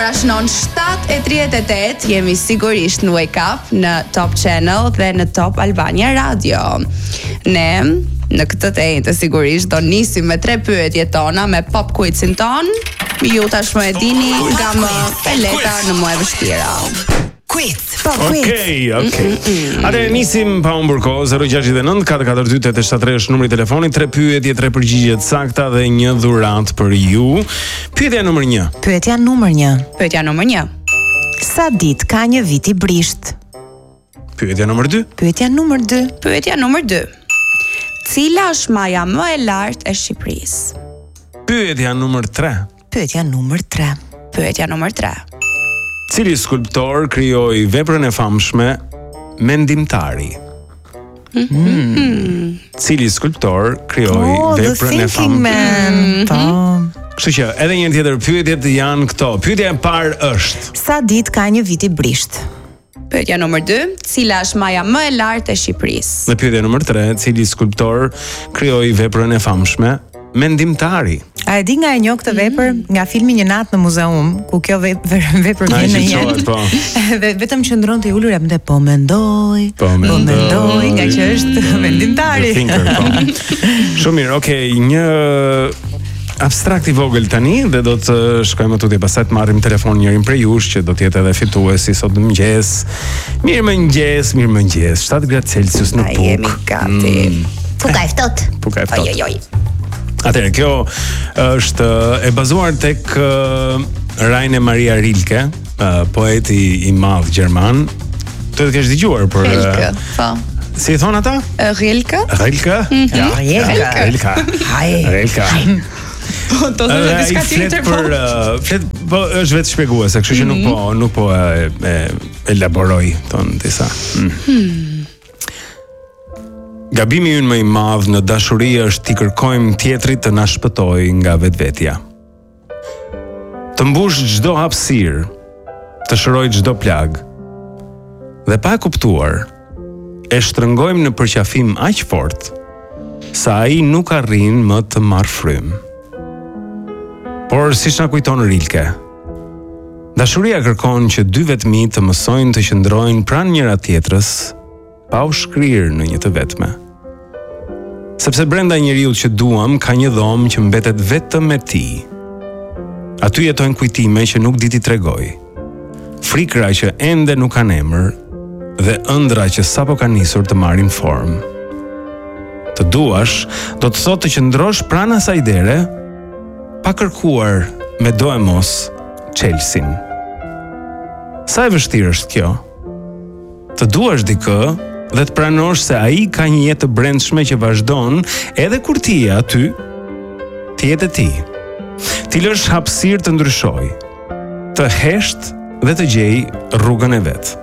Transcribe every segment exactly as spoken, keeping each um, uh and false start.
Rashnon shtatë e tridhjet e tetë jemi sigurisht në Wake Up, në Top Channel dhe në Top Albania Radio. Ne në këtë të njëjtë sigurisht do nisim me tre pyetjet tona me pop quizin ton. Ju tashmë e dini nga më e lehta në më e vështira. Quiz. Okej, okej. Atëherë nisim pa humbur kohë. zero gjasht nëntë katër katër dy tetë shtat tre është numri i telefonit, tre pyetje, tre përgjigje të sakta dhe një dhuratë për ju. Pyetja numër një. Pyetja numër një. Pyetja numër një. Sa ditë ka një vit i brisht? Pyetja numër dy. Pyetja numër dy. Pyetja numër dy. Cila është maja më e lartë e Shqipërisë? Pyetja numër tre. Pyetja numër tre. Pyetja numër tre. Cili skulptor krijoi veprën e famshme Mendimtari? Mm. Cili skulptor krijoi Oh, the veprën e thinking famshme? man. Po. Kështu që edhe një tjetër pyetjet janë këto. Pyetja e parë është: Sa ditë ka një vit i brisht? Pyetja numër dy. Cila është maja më e lartë e Shqipërisë? Dhe pyetja numër tre, cili skulptor krijoi veprën e famshme Mendimtari? A e di nga e njoh këtë vepër nga filmi Një natë në muzeum, ku kjo vepër vepër Ai vjen në që jetë. qohet, po. Dhe vetëm qëndron të ulur dhe po mendoj, Po mendoj, nga që është mendimtari. The thinker, po. Shumë mirë, okay, një abstrakt i vogël tani dhe do të shkojmë tutje pastaj të marrim telefon njërin prej jush që do të jetë edhe fituesi sot në mëngjes. Mirëmëngjes, mirëmëngjes. shtatë gradë Celsius në Ai Puk. jemi gati. Puka e ftohtë. Puka e Oj ftohtë. oj oj. Atëherë, kjo është e bazuar tek uh, Raine Maria Rilke, uh, poeti i madh gjerman. Të të kesh dëgjuar për uh, Rilke, po. Si i thon ata? Rilke? Rilke? Ja, Rilke. Rilke. Haj. Rilke. Po, do të Edhe ai diçka flet tjetër për po. uh, flet po është vetë shpjeguese, kështu që nuk po nuk po e, e elaboroj ton disa. Mm. Hmm. Gabimi ynë më i madh në dashuri është t'i kërkojmë tjetrit të na shpëtojë nga vetvetja. Të mbush çdo hapësirë, të shëroj çdo plag. Dhe pa e kuptuar, e shtrëngojmë në përqafim aq fort sa ai nuk arrin më të marrë frym. Por siç na kujton Rilke, dashuria kërkon që dy vetmi të mësojnë të qëndrojnë pranë njëra tjetrës pa u shkrirë në një të vetme. Sepse brenda njeriut që duam ka një dhomë që mbetet vetëm me ti. Aty jetojnë kujtime që nuk di t'i tregoj, frikra që ende nuk kanë emër dhe ëndra që sapo kanë nisur të marrin formë. Të duash do të thotë të qëndrosh pranë asaj dere pa kërkuar me do e mos çelsin. Sa e vështirë është kjo? Të duash dikë dhe të pranosh se ai ka një jetë të brendshme që vazhdon edhe kur ti je aty, ti jetë ti. Ti lësh hapësirë të ndryshoj, të hesht dhe të gjej rrugën e vet.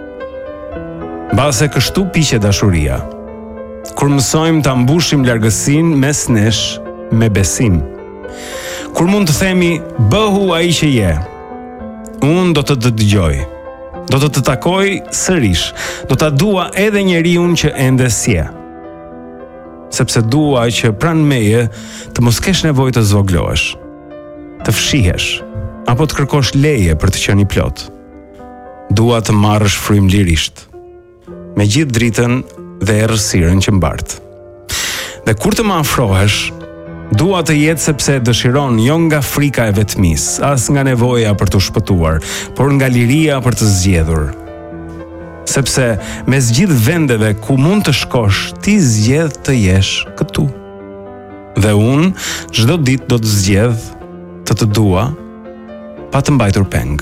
Mbase kështu piqet dashuria. Kur mësojmë ta mbushim largësinë mes nesh me besim. Kur mund të themi bëhu ai që je. Unë do të të dëgjoj. Do të të takoj sërish, do ta dua edhe njeriun që ende sje. Sepse dua që pranë meje të mos kesh nevojë të zvoglohesh, të fshihesh, apo të kërkosh leje për të qenë i plot. Dua të marrësh frym lirisht, me gjithë dritën dhe errësirën që mbart. Dhe kur të më afrohesh, dua të jetë sepse dëshiron jo nga frika e vetmis, as nga nevoja për të shpëtuar, por nga liria për të zgjedhur. Sepse mes gjithë vendeve ku mund të shkosh, ti zgjedh të jesh këtu. Dhe unë çdo ditë do të zgjedh të të dua pa të mbajtur peng.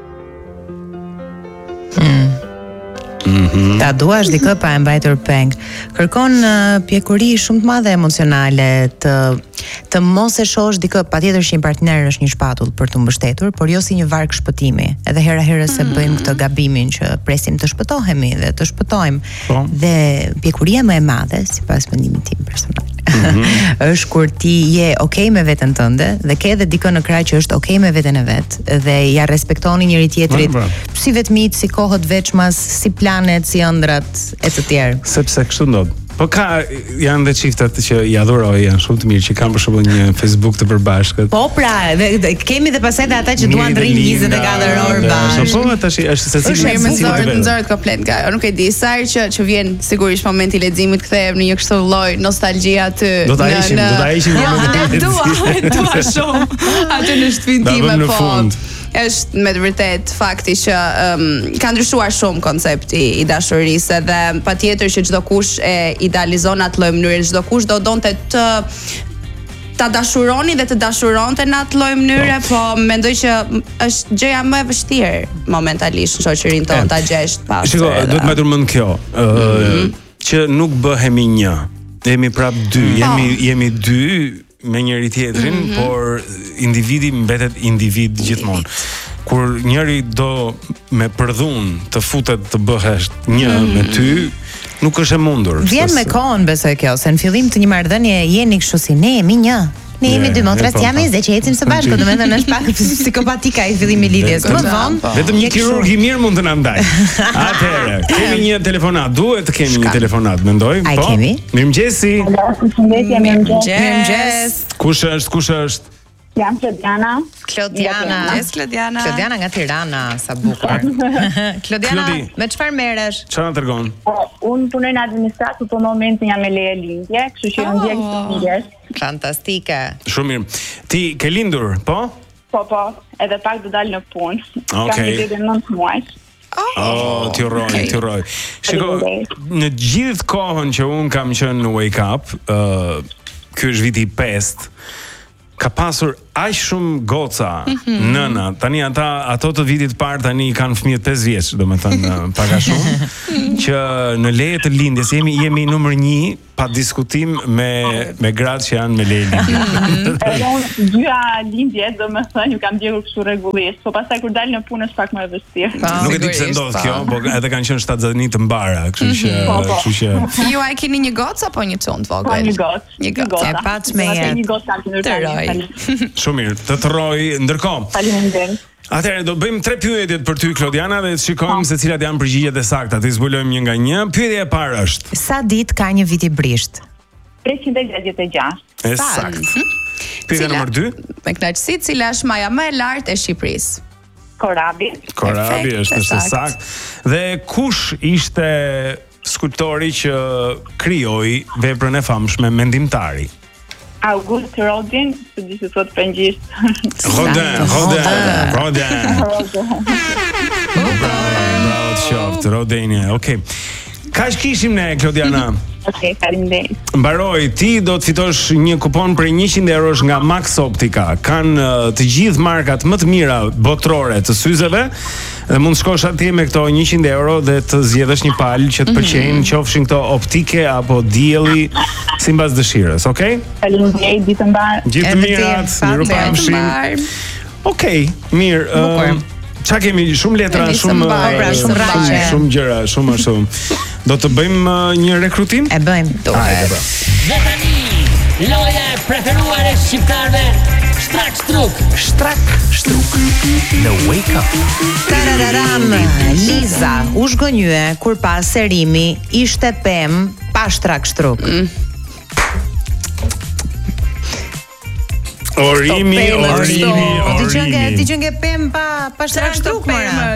Mm. Mm-hmm. Ta duash dikë pa e mbajtur peng. Kërkon uh, pjekuri shumë të madhe emocionale, të të mos e shohësh dikë, patjetër që një partner është një shpatull për të mbështetur, por jo si një varg shpëtimi. Edhe hera herës se bëjmë këtë gabimin që presim të shpëtohemi dhe të shpëtojmë. Po. Dhe pjekuria më e madhe, sipas mendimit tim personal, mm-hmm. është kur ti je okay me veten tënde dhe ke edhe dikë në krah që është okay me veten e vet dhe ja respektoni njëri tjetrit, si vetmit, si kohët veçmas, si planet, si ëndrat e të tjerë. Sepse kështu ndodh. Po ka janë dhe çiftet që i adhuroj, janë shumë të mirë që kanë për shembull një Facebook të përbashkët. Po pra, dhe, dhe kemi dhe pastaj dhe ata që duan të rrinë njëzet e katër orë bashkë. Po tash është secili Është me zorët, nxorët komplet nga. Nuk e di sa herë që që vjen sigurisht momenti i leximit, kthehem në një kështu lloj nostalgjie aty. Do ta ishim, do ta ishim momentin e leximit. Dua shumë aty në shtëpinë time po. Është me të vërtet fakti që um, ka ndryshuar shumë koncepti i dashurisë dhe patjetër që çdo kush e idealizon atë lloj mënyre, çdo kush do donte të ta dashuroni dhe të dashuronte në atë lloj mënyre, po mendoj që është gjëja më e vështirë momentalisht në shoqërinë tonë ta gjesh pas. Shiko, duhet më turmend kjo, ë mm-hmm. që nuk bëhemi një. Jemi prap dy, jemi jemi dy me njëri tjetrin, mm-hmm. por individi mbetet individ gjithmonë. Kur njëri do me përdhun të futet të bëhesh një mm-hmm. me ty, nuk është e mundur. Vjen me kohën besoj kjo, se në fillim të një marrëdhënie jeni kështu si ne jemi një. Ne jemi dy motra, jam e që ecim së bashku, domethënë është pak psikopatika i fillimi i lidhjes. Më vonë, vetëm një kirurg i mirë mund të na ndaj. Atëherë, kemi një telefonat, duhet të kemi një telefonat, mendoj, po. Ai kemi? Mirëmëngjesi. Përshëndetje, mirëmëngjes. Mirëmëngjes. Kush është? Kush është? Jam Klodiana. Klodiana. Yes, Klodiana. Klodiana nga Tirana, sa bukur. Klodiana, me çfarë merresh? Çfarë na tregon? Unë punoj në administratë, por në momentin jam me leje lindje, kështu që oh. ndjek të mirës. Fantastike. Shumë mirë. Ti ke lindur, po? Po, po, edhe pak do dal në punë. Okay. Kam një ditë nëntë muaj. Oh, oh ti uroj, okay. ti uroj. Shiko, në gjithë kohën që un kam qenë në Wake Up, uh, ky është viti pesë, ka pasur aq shumë goca, mm-hmm. nëna, tani ata ato të vitit parë tani kanë fëmijë pesë vjeç, domethënë pak a shumë, që në leje të lindjes jemi jemi numër një pa diskutim me me gratë që janë me leje lindje. Edhe unë dyja lindje, domethënë ju kam ndjekur kështu rregullisht, po pastaj kur dal në punë është pak më e vështirë. Nuk e di pse ndodh kjo, po edhe kanë qenë shtatzani të mbara, kështu që, kështu që. Ju ai keni një gocë apo një çon të vogël? Një gocë. Një gocë. E patshme je. Një gocë kam të ndërtoj. Shumë mirë, të tërroj ndërkohë. Faleminderit. Atëherë do bëjmë tre pyetjet për ty Klodiana dhe të shikojmë se cilat janë përgjigjet e sakta. Ti zbulojmë një nga një. Pyetja e parë është: sa ditë ka një vit i brisht? treqind e gjashtëdhjetë e gjashtë. Është saktë. Pyetja nr. dy. Me kënaqësi, cila është maja më e lartë e Shqipërisë? Korabi. Korabi është është saktë. Dhe kush ishte skulptori që krijoi veprën e famshme Mendimtari? August Rodin, se di se thot frëngjisht. Rodin, Rodin, Rodin. Bravo, shoft, Rodin. Okej. Kaç kishim ne, Klodiana? Okej, faleminderit. Mbaroj, ti do të fitosh një kupon për njëqind eurosh nga Max Optica. Kan uh, të gjithë markat më të mira botërore të syzeve dhe mund të shkosh atje me këto njëqind euro dhe të zgjedhësh një palë që të pëlqejnë, mm-hmm. qofshin këto optike apo dielli sipas dëshirës, okay? Faleminderit, ditë mbar. Gjithë mirat, mirupafshim. Okej, mirë. Uh, Qa kemi shumë letra, shumë shumë shumë gjëra, shumë ashtu. Do të bëjmë uh, një rekrutim? E bëjmë. Hajde. Dhe tani, loja e preferuar e shqiptarëve, Shtrak Shtruk. Shtrak Shtruk në Wake Up. Tarararam, Liza u zhgënjye kur pa serimi ishte pem pa Shtrak Shtruk. Mm. Orimi, orimi, orimi. Ti që nge pem pa pa Shtrak Shtruk mëra.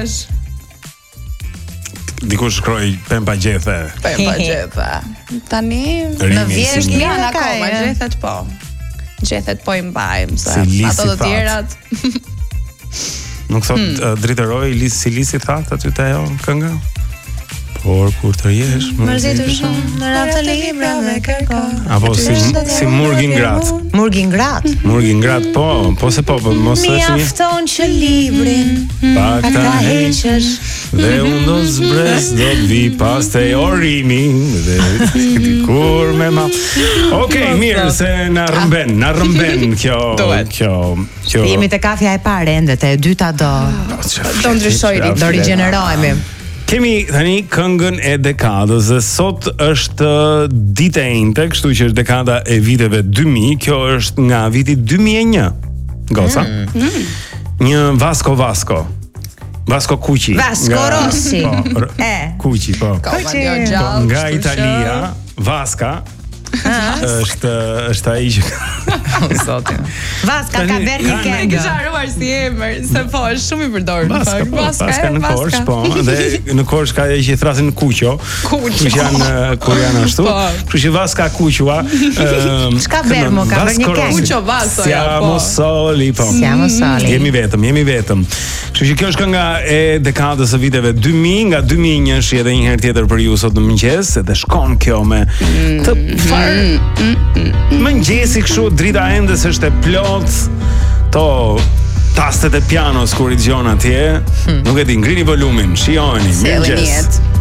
Dikush shkroi pem pa gjethe. Pem pa gjethe. Tani në vjesht një akoma gjethet po. Gjethet po i mbajmë se ato të tjerat. Nuk thot hmm. uh, driteroj lis si lisi that aty te ajo kënga. Por kur të jesh mërzitur shumë në ratë libra dhe kërko. Apo si si Murgin Grat. Murgin Grat. Murgin Grat po, po se po, po mos është një. Mjafton që librin pak ta heqësh dhe unë do zbres do të vi pas te orimi dhe dikur me ma. Okej, mirë se na rëmben, na rëmben kjo kjo kjo. Jemi te kafja e parë ende, te e dyta do do ndryshojë, do rigjenerohemi. Kemi tani këngën e dekadës dhe sot është ditë e njëjtë, kështu që është dekada e viteve dy mijë, kjo është nga viti dy mijë e një. Goca. Mm. Një Vasco Vasco. Vasco Cucci. Vasco nga, Rossi. Po, e. Cucci, po. Kucci. Nga Italia, Vaska është është ai që Zoti. Vaska ka bërë një E këngë. kisha haruar si emër, se po është shumë i përdorur. në Vaska, fakt. po, Vaska në e, Korç, po, dhe në Korç ka ai që i thrasin Kuqo. Kuqo. Që janë kur janë ashtu. Po. Kështu që Vaska Kuqua. Çka bërë mo, ka bërë një këngë. Kuqo Vaso, ja, Siamo po. soli, po. Siamo soli. Jemi vetëm, jemi vetëm. Kështu që kjo është kënga e dekadës së viteve dy mijë, nga dy mijë një është edhe një herë tjetër për ju sot në mëngjes, edhe shkon kjo me të farë mëngjesi kështu, drita ende s'është e plot, to tastet e pianos kur i dëgjon atje, nuk e di, ngrini volumin, shijoni, Sjellni mëngjes. jetë.